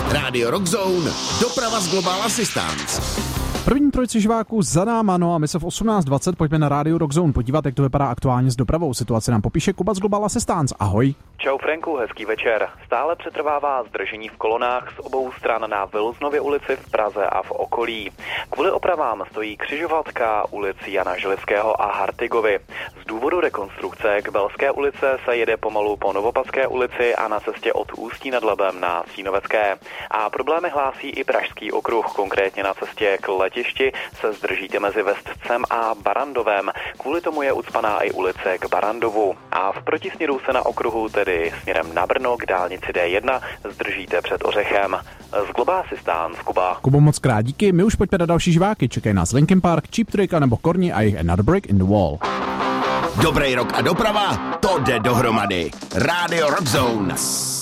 Radio Rockzone, doprava z Global Assistance. První trojici živáků za náma, no a my se v 18:20 pojďme na Radio Rockzone podívat, jak to vypadá aktuálně s dopravou. Situaci nám popíše Kuba z Global Assistance. Ahoj. Čau Franku, hezký večer. Stále přetrvává zdržení v kolonách z obou stran na Vilznově ulici v Praze a v okolí. Kvůli opravám stojí křižovatka ulici Jana Želivského a Hartigovy. Z důvodu rekonstrukce k Belské ulice se jede pomalu po Novopadské ulici a na cestě od Ústí nad Labem na Cínovecké. A problémy hlásí i Pražský okruh, konkrétně na cestě k letišti se zdržíte mezi Vestcem a Barandovem. Kvůli tomu je ucpaná i ulice k Barandovu. A v protisměru se na okruhu, tedy směrem na Brno k dálnici D1, zdržíte před Ořechem. Z Global Assistance, Kuba. Kubo, moc krát díky, my už pojďme na další živáky. Čekají nás Linkin Park, Cheap Trick nebo Korni a jejich Another Brick in the Wall. Dobrý rok a doprava, to jde dohromady. Radio Rockzone.